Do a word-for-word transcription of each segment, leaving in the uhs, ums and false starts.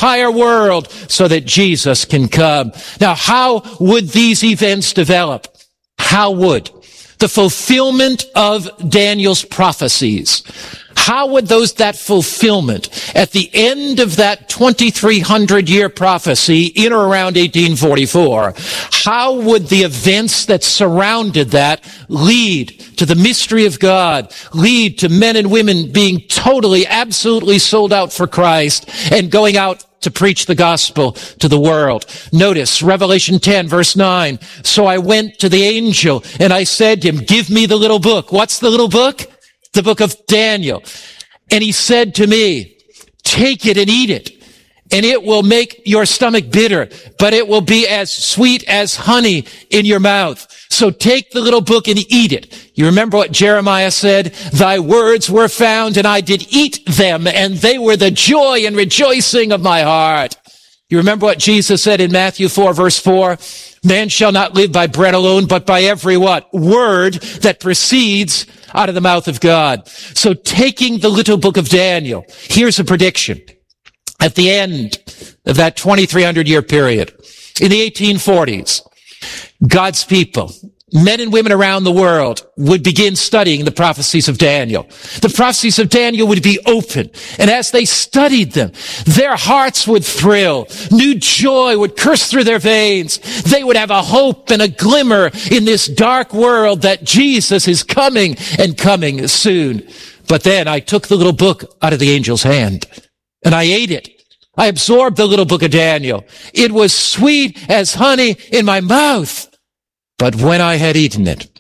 entire world so that Jesus can come. Now, how would these events develop? How would the fulfillment of Daniel's prophecies, how would those, that fulfillment at the end of that twenty-three hundred year prophecy in or around eighteen forty-four, how would the events that surrounded that lead to the mystery of God, lead to men and women being totally, absolutely sold out for Christ and going out to preach the gospel to the world? Notice Revelation ten verse nine. So I went to the angel and I said to him, give me the little book. What's the little book? The book of Daniel. And he said to me, take it and eat it, and it will make your stomach bitter, but it will be as sweet as honey in your mouth. So take the little book and eat it. You remember what Jeremiah said? Thy words were found, and I did eat them, and they were the joy and rejoicing of my heart. You remember what Jesus said in Matthew four verse four? Man shall not live by bread alone, but by every what? Word that proceeds out of the mouth of God. So taking the little book of Daniel, here's a prediction. At the end of that twenty-three hundred year period, in the eighteen forties, God's people, men and women around the world, would begin studying the prophecies of Daniel. The prophecies of Daniel would be open, and as they studied them, their hearts would thrill. New joy would curse through their veins. They would have a hope and a glimmer in this dark world that Jesus is coming and coming soon. But then I took the little book out of the angel's hand, and I ate it. I absorbed the little book of Daniel. It was sweet as honey in my mouth. But when I had eaten it,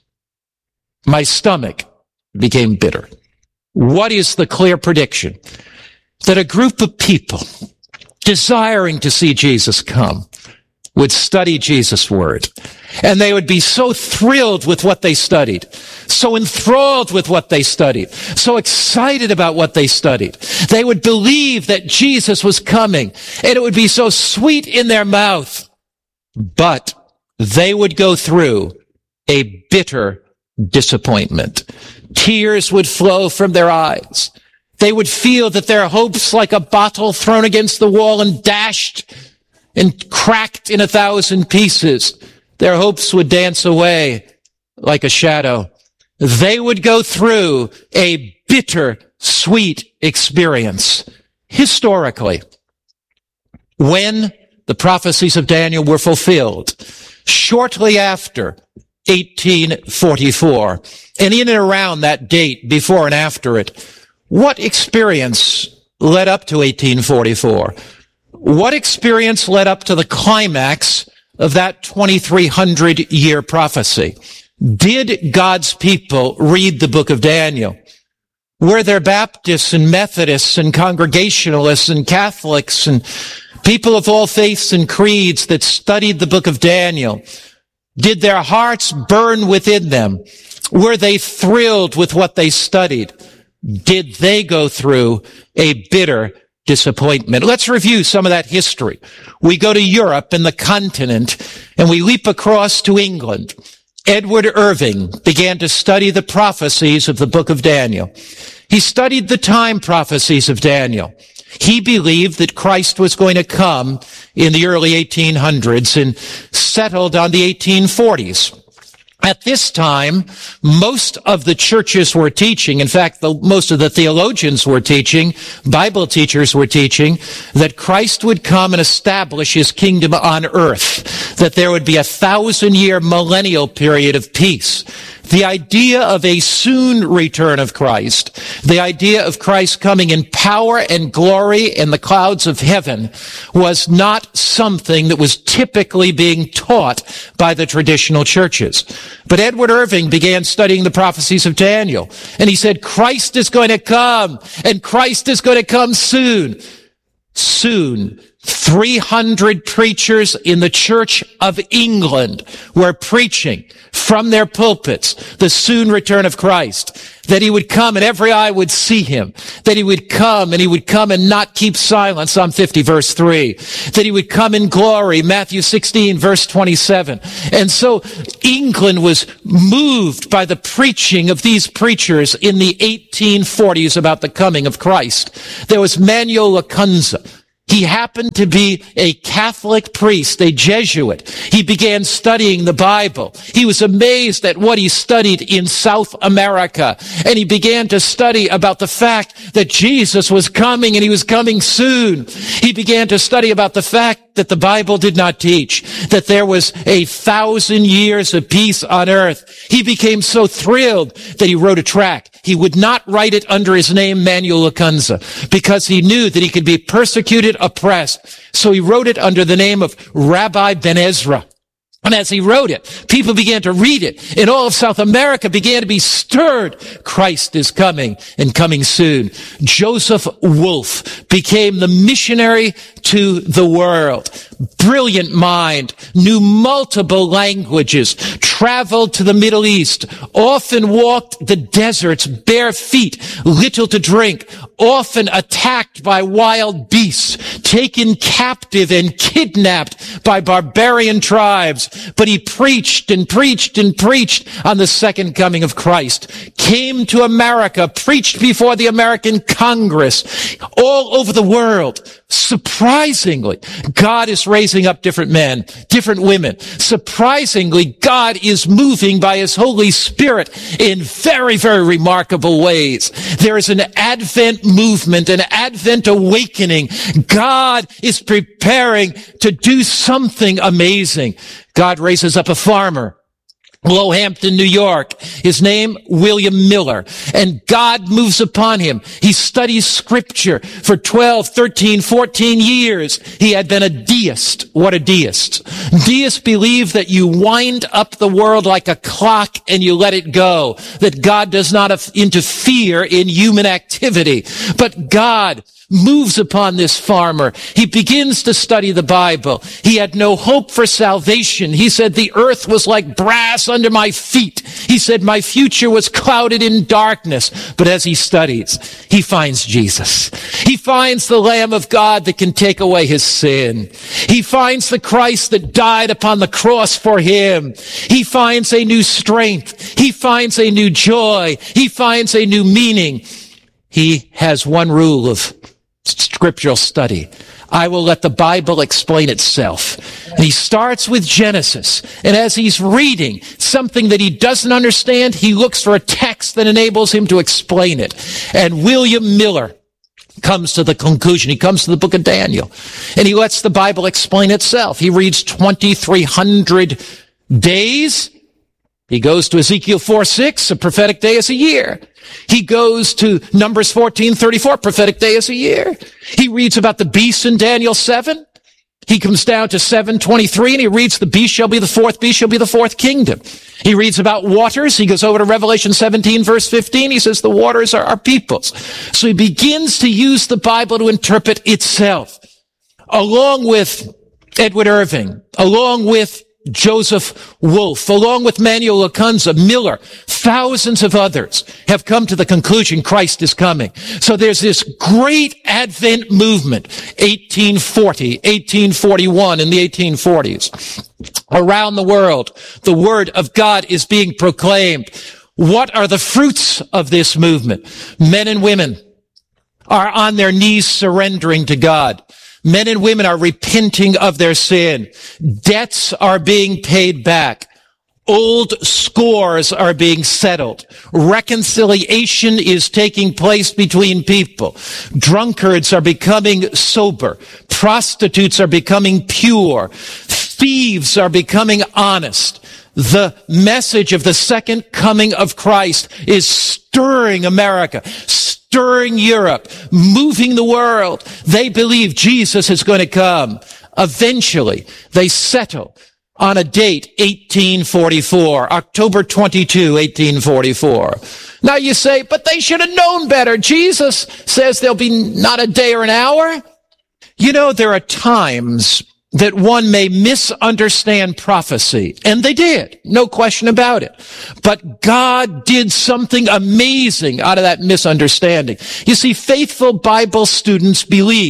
my stomach became bitter. What is the clear prediction? That a group of people desiring to see Jesus come would study Jesus' word. And they would be so thrilled with what they studied, so enthralled with what they studied, so excited about what they studied. They would believe that Jesus was coming, and it would be so sweet in their mouth. But they would go through a bitter disappointment. Tears would flow from their eyes. They would feel that their hopes, like a bottle thrown against the wall and dashed and cracked in a thousand pieces, their hopes would dance away like a shadow. They would go through a bitter, sweet experience. Historically, when the prophecies of Daniel were fulfilled, shortly after eighteen forty-four, and in and around that date, before and after it, what experience led up to eighteen forty-four? What experience led up to the climax of that twenty-three hundred year prophecy? Did God's people read the book of Daniel? Were there Baptists and Methodists and Congregationalists and Catholics and people of all faiths and creeds that studied the book of Daniel? Did their hearts burn within them? Were they thrilled with what they studied? Did they go through a bitter disappointment? Let's review some of that history. We go to Europe and the continent, and we leap across to England. Edward Irving began to study the prophecies of the book of Daniel. He studied the time prophecies of Daniel. He believed that Christ was going to come in the early eighteen hundreds and settled on the eighteen forties. At this time, most of the churches were teaching, in fact, the, most of the theologians were teaching, Bible teachers were teaching, that Christ would come and establish his kingdom on earth, that there would be a thousand-year millennial period of peace. The idea of a soon return of Christ, the idea of Christ coming in power and glory in the clouds of heaven, was not something that was typically being taught by the traditional churches. But Edward Irving began studying the prophecies of Daniel, and he said, Christ is going to come, and Christ is going to come soon. Soon, three hundred preachers in the Church of England were preaching from their pulpits the soon return of Christ, that he would come and every eye would see him, that he would come and he would come and not keep silent, Psalm fifty verse three, that he would come in glory, Matthew sixteen verse twenty-seven. And so England was moved by the preaching of these preachers in the eighteen forties about the coming of Christ. There was Manuel Lacunza. He happened to be a Catholic priest, a Jesuit. He began studying the Bible. He was amazed at what he studied in South America. And he began to study about the fact that Jesus was coming and he was coming soon. He began to study about the fact that the Bible did not teach that there was a thousand years of peace on earth. He became so thrilled that he wrote a tract. He would not write it under his name, Manuel Lacunza, because he knew that he could be persecuted, oppressed. So he wrote it under the name of Rabbi Ben Ezra. And as he wrote it, people began to read it, and all of South America began to be stirred. Christ is coming, and coming soon. Joseph Wolf became the missionary to the world. Brilliant mind, knew multiple languages, traveled to the Middle East, often walked the deserts bare feet, little to drink, often attacked by wild beasts, taken captive and kidnapped by barbarian tribes. But he preached and preached and preached on the second coming of Christ. Came to America, preached before the American Congress, all over the world. Surprisingly, God is raising up different men, different women. Surprisingly, God is moving by his Holy Spirit in very, very remarkable ways. There is an Advent movement, an Advent awakening. God is preparing to do something amazing. God raises up a farmer, Lowhampton, New York. His name, William Miller. And God moves upon him. He studies scripture for twelve, thirteen, fourteen years. He had been a deist. What a deist. Deists believe that you wind up the world like a clock and you let it go. That God does not interfere in human activity. But God moves upon this farmer. He begins to study the Bible. He had no hope for salvation. He said, the earth was like brass under my feet. He said, my future was clouded in darkness. But as he studies, he finds Jesus. He finds the Lamb of God that can take away his sin. He finds the Christ that died upon the cross for him. He finds a new strength. He finds a new joy. He finds a new meaning. He has one rule of scriptural study. I will let the Bible explain itself. And he starts with Genesis. And as he's reading something that he doesn't understand, he looks for a text that enables him to explain it. And William Miller comes to the conclusion. He comes to the book of Daniel. And he lets the Bible explain itself. He reads twenty-three hundred days. He goes to Ezekiel four six, a prophetic day is a year. He goes to Numbers fourteen thirty-four, prophetic day is a year. He reads about the beast in Daniel seven. He comes down to seven twenty-three and he reads the beast shall be the fourth beast, shall be the fourth kingdom. He reads about waters. He goes over to Revelation seventeen verse fifteen. He says the waters are our peoples. So he begins to use the Bible to interpret itself. Along with Edward Irving, along with Joseph Wolf, along with Manuel Lacunza, Miller, thousands of others have come to the conclusion Christ is coming. So there's this great Advent movement, eighteen forty, eighteen forty-one, in the eighteen forties. Around the world, the word of God is being proclaimed. What are the fruits of this movement? Men and women are on their knees surrendering to God. Men and women are repenting of their sin. Debts are being paid back. Old scores are being settled. Reconciliation is taking place between people. Drunkards are becoming sober. Prostitutes are becoming pure. Thieves are becoming honest. The message of the second coming of Christ is stirring America, stirring Europe, moving the world. They believe Jesus is going to come. Eventually, they settle on a date, eighteen forty-four, October twenty-second, eighteen forty-four. Now you say, but they should have known better. Jesus says there'll be not a day or an hour. You know, there are times that one may misunderstand prophecy. And they did. No question about it. But God did something amazing out of that misunderstanding. You see, faithful Bible students believed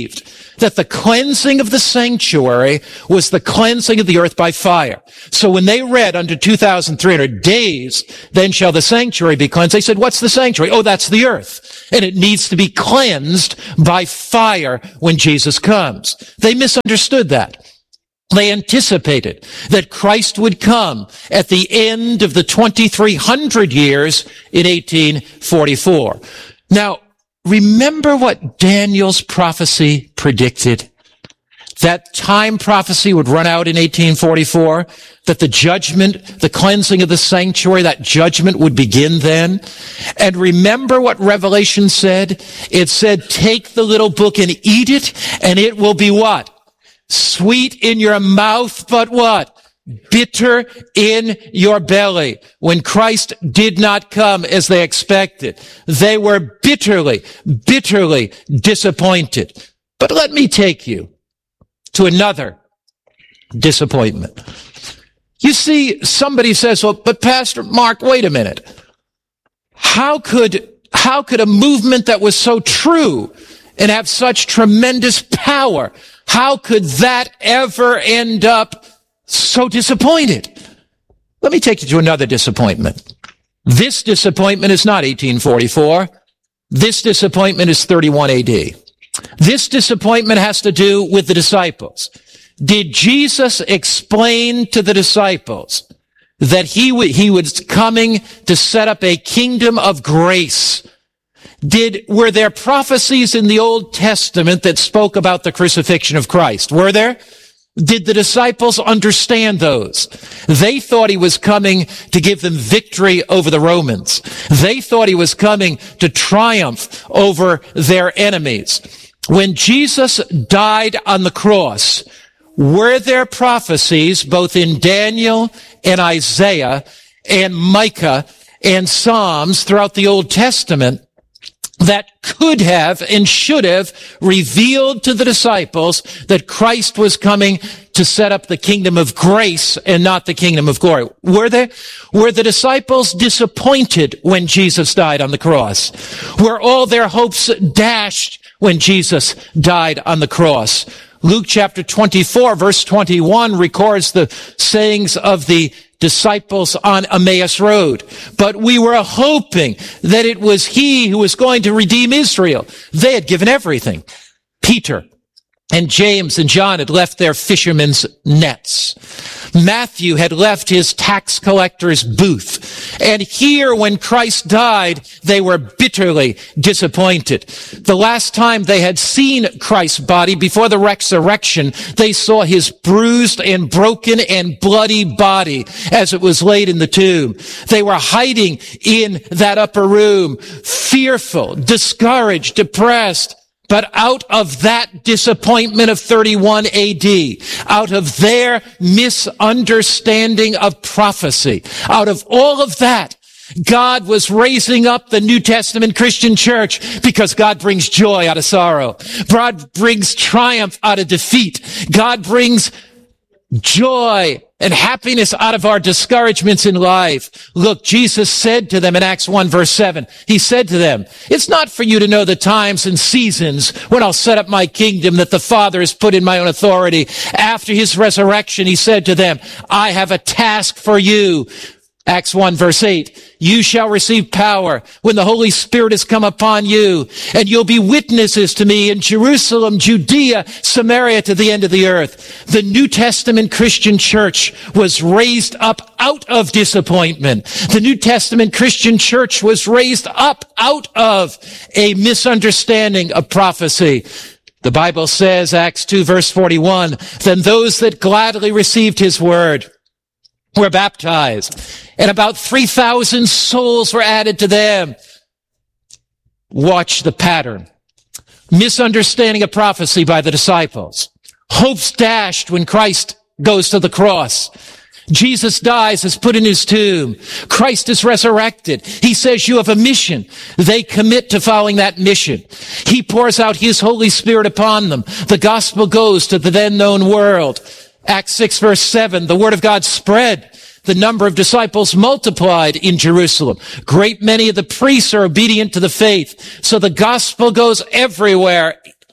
that the cleansing of the sanctuary was the cleansing of the earth by fire. So when they read under two thousand three hundred days, then shall the sanctuary be cleansed, they said, what's the sanctuary? Oh, that's the earth. And it needs to be cleansed by fire when Jesus comes. They misunderstood that. They anticipated that Christ would come at the end of the twenty-three hundred years in eighteen forty-four. Now, remember what Daniel's prophecy predicted? That time prophecy would run out in eighteen forty-four, that the judgment, the cleansing of the sanctuary, that judgment would begin then. And remember what Revelation said? It said, take the little book and eat it, and it will be what? Sweet in your mouth, but what? Bitter in your belly. When Christ did not come as they expected, they were bitterly, bitterly disappointed. But let me take you to another disappointment. You see, somebody says, well, but Pastor Mark, wait a minute. How could, how could a movement that was so true and have such tremendous power, how could that ever end up so disappointed? Let me take you to another disappointment. This disappointment is not eighteen forty-four. This disappointment is thirty-one A D. This disappointment has to do with the disciples. Did Jesus explain to the disciples that he, w- he was coming to set up a kingdom of grace? Did, were there prophecies in the Old Testament that spoke about the crucifixion of Christ? Were there? Did the disciples understand those? They thought he was coming to give them victory over the Romans. They thought he was coming to triumph over their enemies. When Jesus died on the cross, were there prophecies both in Daniel and Isaiah and Micah and Psalms throughout the Old Testament that could have and should have revealed to the disciples that Christ was coming to set up the kingdom of grace and not the kingdom of glory? Were there? Were the disciples disappointed when Jesus died on the cross? Were all their hopes dashed when Jesus died on the cross? Luke chapter twenty-four, verse twenty-one records the sayings of the disciples on Emmaus Road. But we were hoping that it was he who was going to redeem Israel. They had given everything. Peter and James and John had left their fishermen's nets. Matthew had left his tax collector's booth. And here, when Christ died, they were bitterly disappointed. The last time they had seen Christ's body before the resurrection, they saw his bruised and broken and bloody body as it was laid in the tomb. They were hiding in that upper room, fearful, discouraged, depressed. But out of that disappointment of thirty-one A D, out of their misunderstanding of prophecy, out of all of that, God was raising up the New Testament Christian church because God brings joy out of sorrow. God brings triumph out of defeat. God brings joy and happiness out of our discouragements in life. Look, Jesus said to them in Acts one verse seven, he said to them, it's not for you to know the times and seasons when I'll set up my kingdom that the Father has put in my own authority. After his resurrection, he said to them, I have a task for you. Acts one verse eight, you shall receive power when the Holy Spirit has come upon you, and you'll be witnesses to me in Jerusalem, Judea, Samaria, to the end of the earth. The New Testament Christian church was raised up out of disappointment. The New Testament Christian church was raised up out of a misunderstanding of prophecy. The Bible says, Acts two verse forty-one, then those that gladly received his word were baptized, and about three thousand souls were added to them. Watch the pattern. Misunderstanding of prophecy by the disciples. Hopes dashed when Christ goes to the cross. Jesus dies, is put in his tomb. Christ is resurrected. He says, you have a mission. They commit to following that mission. He pours out his Holy Spirit upon them. The gospel goes to the then known world. Acts six verse seven, the word of God spread. The number of disciples multiplied in Jerusalem. Great many of the priests are obedient to the faith. So the gospel goes everywhere.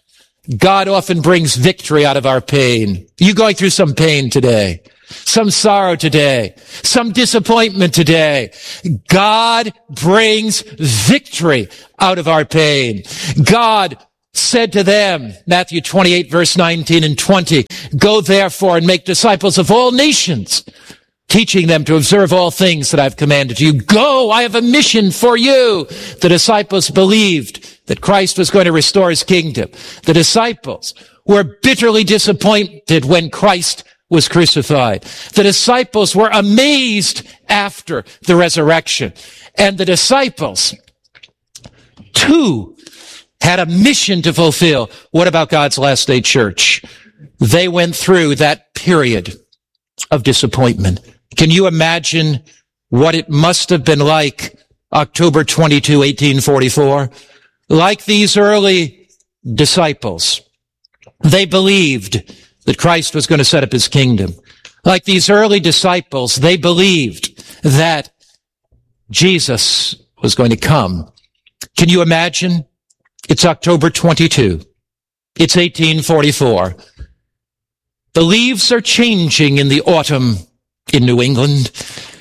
God often brings victory out of our pain. You going through some pain today, some sorrow today, some disappointment today. God brings victory out of our pain. God said to them, Matthew twenty-eight, verse nineteen and twenty, go therefore and make disciples of all nations, teaching them to observe all things that I've commanded you. Go, I have a mission for you. The disciples believed that Christ was going to restore his kingdom. The disciples were bitterly disappointed when Christ was crucified. The disciples were amazed after the resurrection. And the disciples, too, had a mission to fulfill. What about God's last day church? They went through that period of disappointment. Can you imagine what it must have been like October twenty-second, eighteen forty-four? Like these early disciples, they believed that Christ was going to set up his kingdom. Like these early disciples, they believed that Jesus was going to come. Can you imagine? It's October twenty-second. It's eighteen forty-four. The leaves are changing in the autumn in New England.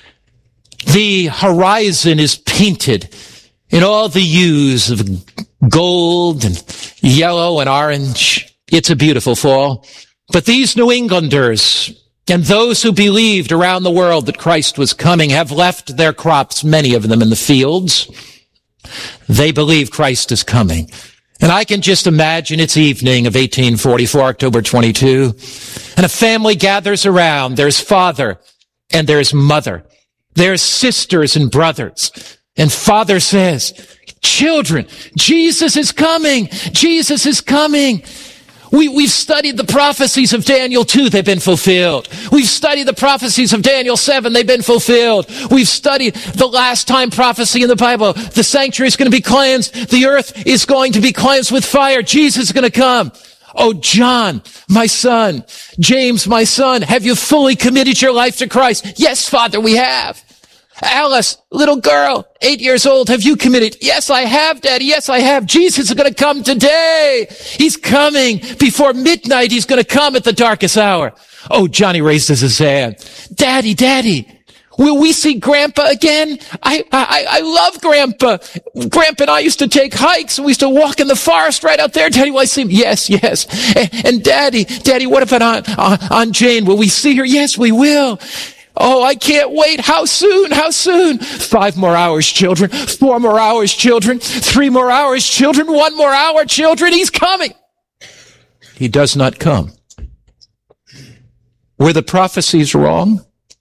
The horizon is painted in all the hues of gold and yellow and orange. It's a beautiful fall. But these New Englanders and those who believed around the world that Christ was coming have left their crops, many of them in the fields. They believe Christ is coming. And I can just imagine it's evening of eighteen forty-four, October twenty-second, and a family gathers around. There's father and there's mother. There's sisters and brothers. And father says, children, Jesus is coming. Jesus is coming. We, we've studied the prophecies of Daniel two. They've been fulfilled. We've studied the prophecies of Daniel seven. They've been fulfilled. We've studied the last time prophecy in the Bible. The sanctuary is going to be cleansed. The earth is going to be cleansed with fire. Jesus is going to come. Oh, John, my son, James, my son, have you fully committed your life to Christ? Yes, Father, we have. Alice, little girl, eight years old, have you committed? Yes, I have, Daddy. Yes, I have. Jesus is going to come today. He's coming before midnight. He's going to come at the darkest hour. Oh, Johnny raises his hand. Daddy, Daddy, will we see Grandpa again? I, I, I love Grandpa. Grandpa and I used to take hikes and we used to walk in the forest right out there. Daddy, will I see him? Yes, yes. And, and Daddy, Daddy, what about Aunt, Aunt, Aunt Jane? Will we see her? Yes, we will. Oh, I can't wait. How soon? How soon? Five more hours, children. Four more hours, children. Three more hours, children. One more hour, children. He's coming. He does not come. Were the prophecies wrong?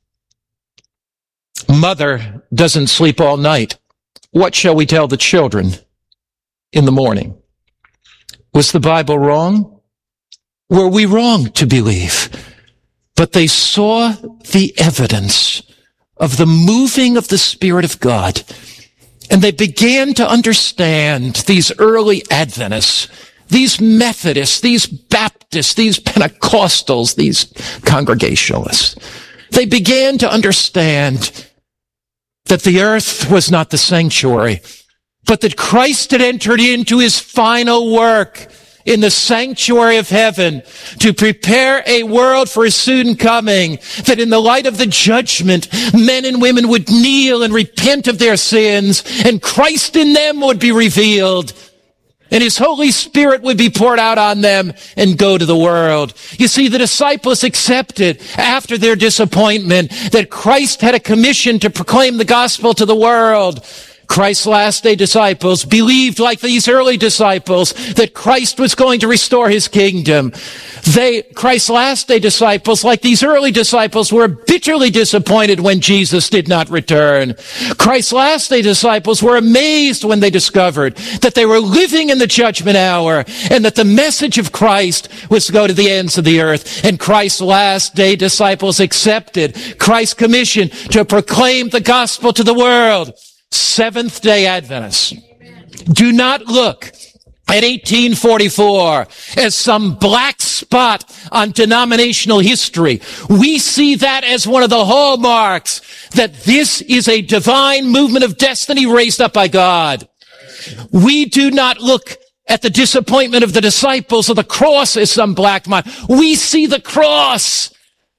Mother doesn't sleep all night. What shall we tell the children in the morning? Was the Bible wrong? Were we wrong to believe? But they saw the evidence of the moving of the Spirit of God. And they began to understand, these early Adventists, these Methodists, these Baptists, these Pentecostals, these Congregationalists. They began to understand that the earth was not the sanctuary, but that Christ had entered into his final work in the sanctuary of heaven to prepare a world for his soon coming, that in the light of the judgment, men and women would kneel and repent of their sins, and Christ in them would be revealed, and his Holy Spirit would be poured out on them and go to the world. You see, the disciples accepted after their disappointment that Christ had a commission to proclaim the gospel to the world. Christ's last day disciples believed, like these early disciples, that Christ was going to restore his kingdom. They, Christ's last day disciples, like these early disciples, were bitterly disappointed when Jesus did not return. Christ's last day disciples were amazed when they discovered that they were living in the judgment hour and that the message of Christ was to go to the ends of the earth. And Christ's last day disciples accepted Christ's commission to proclaim the gospel to the world. Seventh-day Adventists, do not look at eighteen forty-four as some black spot on denominational history. We see that as one of the hallmarks that this is a divine movement of destiny raised up by God. We do not look at the disappointment of the disciples of the cross as some black mark. We see the cross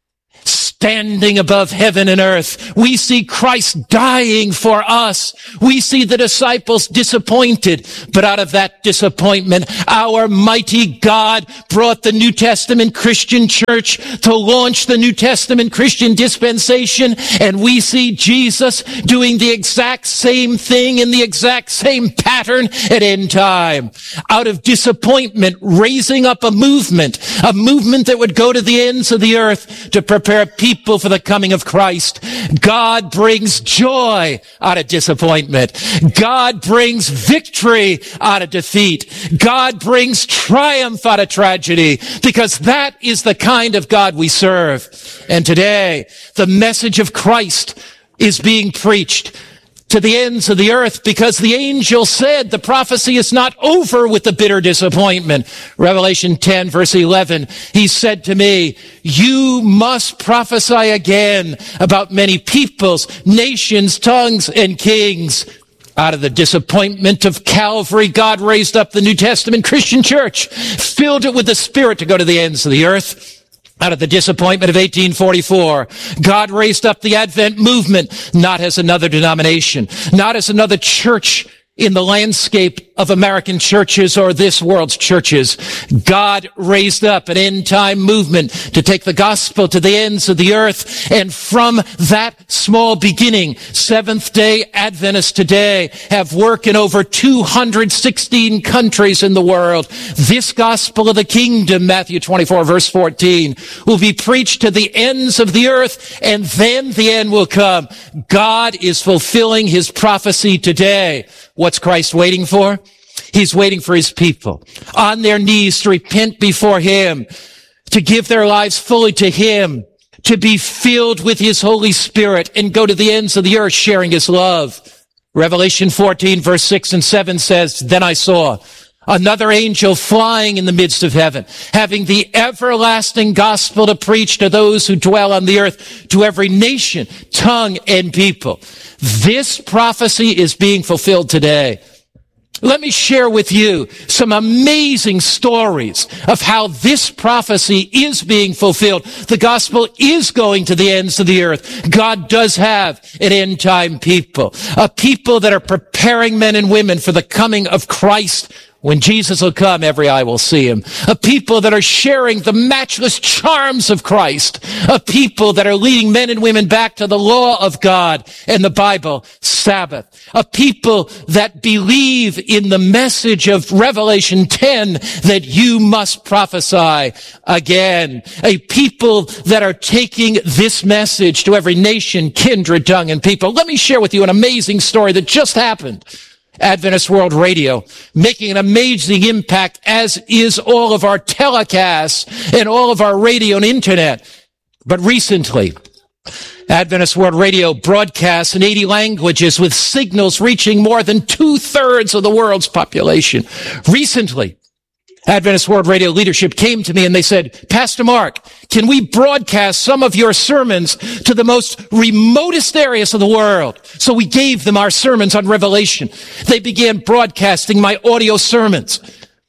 standing above heaven and earth. We see Christ dying for us. We see the disciples disappointed, but out of that disappointment, our mighty God brought the New Testament Christian church to launch the New Testament Christian dispensation, and we see Jesus doing the exact same thing in the exact same pattern at end time. Out of disappointment, raising up a movement, a movement that would go to the ends of the earth to prepare people for the coming of Christ. God brings joy out of disappointment. God brings victory out of defeat. God brings triumph out of tragedy, because that is the kind of God we serve. And today, the message of Christ is being preached to the ends of the earth, because the angel said the prophecy is not over with the bitter disappointment. Revelation ten verse eleven, he said to me, you must prophesy again about many peoples, nations, tongues, and kings. Out of the disappointment of Calvary, God raised up the New Testament Christian church, filled it with the Spirit to go to the ends of the earth. Out of the disappointment of eighteen forty-four, God raised up the Advent movement, not as another denomination, not as another church in the landscape of American churches or this world's churches. God raised up an end-time movement to take the gospel to the ends of the earth. And from that small beginning, Seventh-day Adventists today have work in over two hundred sixteen countries in the world. This gospel of the kingdom, Matthew twenty-four verse fourteen, will be preached to the ends of the earth, and then the end will come. God is fulfilling his prophecy today. What's Christ waiting for? He's waiting for his people on their knees to repent before him, to give their lives fully to him, to be filled with his Holy Spirit and go to the ends of the earth sharing his love. Revelation fourteen verse six and seven says, then I saw another angel flying in the midst of heaven, having the everlasting gospel to preach to those who dwell on the earth, to every nation, tongue, and people. This prophecy is being fulfilled today. Let me share with you some amazing stories of how this prophecy is being fulfilled. The gospel is going to the ends of the earth. God does have an end-time people, a people that are preparing men and women for the coming of Christ. When Jesus will come, every eye will see him. A people that are sharing the matchless charms of Christ. A people that are leading men and women back to the law of God and the Bible, Sabbath. A people that believe in the message of Revelation ten that you must prophesy again. A people that are taking this message to every nation, kindred, tongue, and people. Let me share with you an amazing story that just happened. Adventist World Radio, making an amazing impact, as is all of our telecasts and all of our radio and internet. But recently, Adventist World Radio broadcasts in eighty languages with signals reaching more than two-thirds of the world's population. Recently, Adventist World Radio leadership came to me and they said, Pastor Mark, can we broadcast some of your sermons to the most remotest areas of the world? So we gave them our sermons on Revelation. They began broadcasting my audio sermons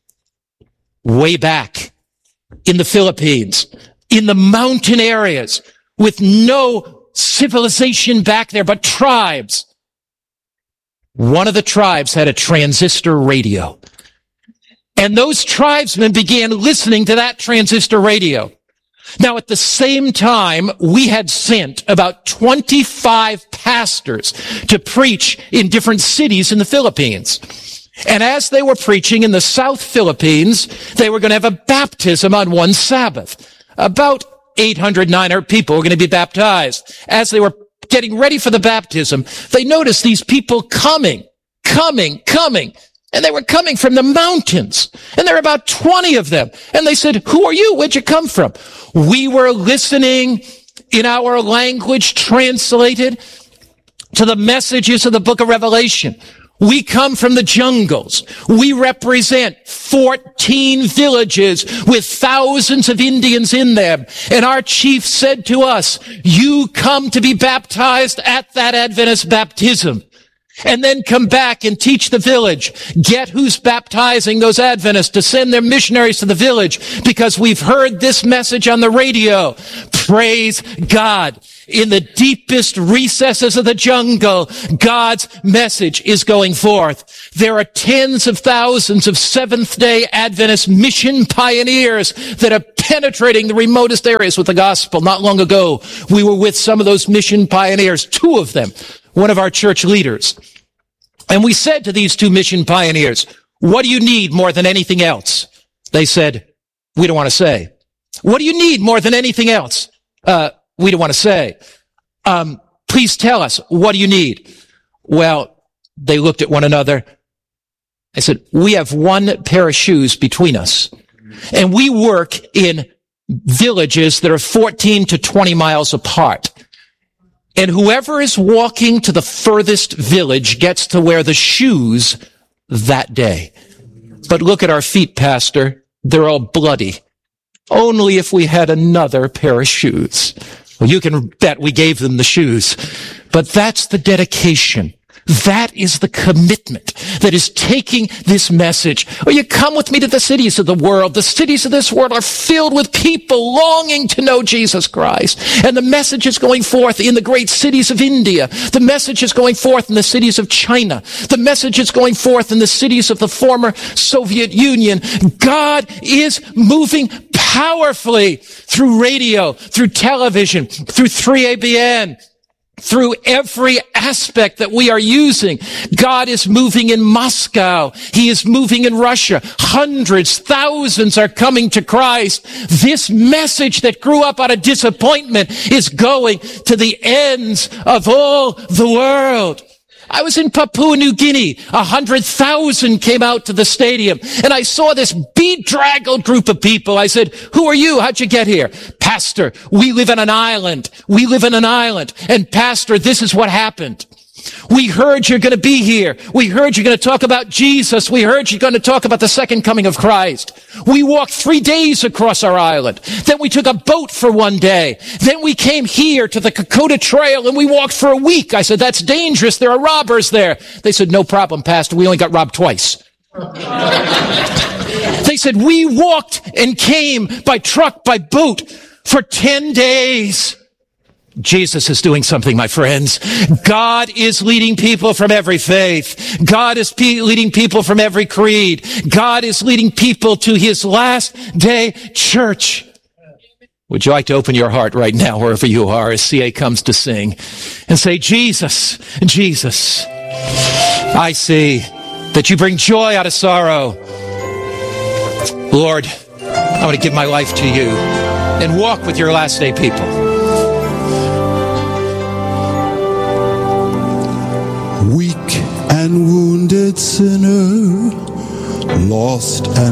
way back in the Philippines, in the mountain areas with no civilization back there, but tribes. One of the tribes had a transistor radio. And those tribesmen began listening to that transistor radio. Now, at the same time, we had sent about twenty-five pastors to preach in different cities in the Philippines. And as they were preaching in the South Philippines, they were going to have a baptism on one Sabbath. About eight hundred, nine hundred people were going to be baptized. As they were getting ready for the baptism, they noticed these people coming, coming, coming. And they were coming from the mountains. And there were about twenty of them. And they said, who are you? Where'd you come from? We were listening in our language translated to the messages of the book of Revelation. We come from the jungles. We represent fourteen villages with thousands of Indians in them. And our chief said to us, you come to be baptized at that Adventist baptism. and then come back and teach the village. Get who's baptizing those Adventists to send their missionaries to the village because we've heard this message on the radio. Praise God. In the deepest recesses of the jungle, God's message is going forth. There are tens of thousands of Seventh-day Adventist mission pioneers that are penetrating the remotest areas with the gospel. Not long ago, we were with some of those mission pioneers, two of them, one of our church leaders. And we said to these two mission pioneers, what do you need more than anything else? They said, we don't want to say. What do you need more than anything else? Uh, we don't want to say. Um, please tell us, what do you need? Well, they looked at one another. I said, we have one pair of shoes between us. And we work in villages that are fourteen to twenty miles apart. And whoever is walking to the furthest village gets to wear the shoes that day. But look at our feet, Pastor. They're all bloody. Only if we had another pair of shoes. Well, you can bet we gave them the shoes. But that's the dedication. That is the commitment that is taking this message. Oh, you come with me to the cities of the world. The cities of this world are filled with people longing to know Jesus Christ. And the message is going forth in the great cities of India. The message is going forth in the cities of China. The message is going forth in the cities of the former Soviet Union. God is moving powerfully through radio, through television, through three A B N, through every aspect that we are using. God is moving in Moscow. He is moving in Russia. Hundreds, thousands are coming to Christ. This message that grew up out of disappointment is going to the ends of all the world. I was in Papua New Guinea. A hundred thousand came out to the stadium, and I saw this bedraggled group of people. I said, who are you? How'd you get here? Pastor, we live on an island. We live on an island. And Pastor, this is what happened. We heard you're going to be here. We heard you're going to talk about Jesus. We heard you're going to talk about the second coming of Christ. We walked three days across our island. Then we took a boat for one day. Then we came here to the Kokoda Trail and we walked for a week. I said, that's dangerous. There are robbers there. They said, no problem, Pastor. We only got robbed twice. They said, we walked and came by truck, by boat for ten days. Jesus is doing something, my friends. God is leading people from every faith. God is pe- leading people from every creed. God is leading people to his last day church. Would you like to open your heart right now, wherever you are, as C A comes to sing, and say, Jesus, Jesus, I see that you bring joy out of sorrow. Lord, I want to give my life to you and walk with your last day people. Weak and wounded sinner, lost and